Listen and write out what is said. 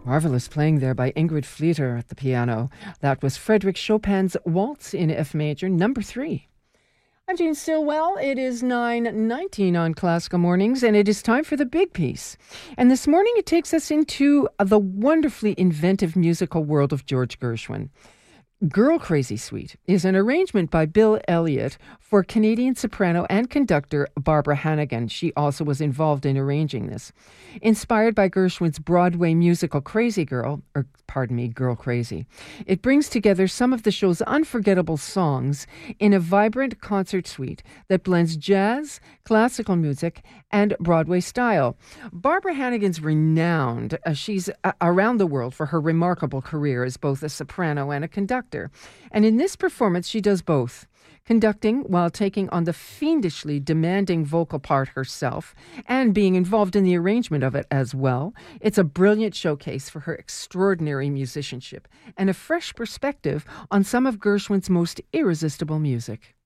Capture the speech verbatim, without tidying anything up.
Marvelous playing there by Ingrid Fleeter at the piano. That was Frédéric Chopin's Waltz in F major, number three. I'm Jean Stillwell. It is nine nineteen on Classical Mornings, and it is time for the big piece. And this morning it takes us into the wonderfully inventive musical world of George Gershwin. Girl Crazy Suite is an arrangement by Bill Elliott for Canadian soprano and conductor Barbara Hannigan. She also was involved in arranging this. Inspired by Gershwin's Broadway musical Crazy Girl, or pardon me, Girl Crazy, it brings together some of the show's unforgettable songs in a vibrant concert suite that blends jazz, classical music, and Broadway style. Barbara Hannigan's renowned. Uh, she's uh, around the world for her remarkable career as both a soprano and a conductor. And in this performance, she does both, conducting while taking on the fiendishly demanding vocal part herself and being involved in the arrangement of it as well. It's a brilliant showcase for her extraordinary musicianship and a fresh perspective on some of Gershwin's most irresistible music.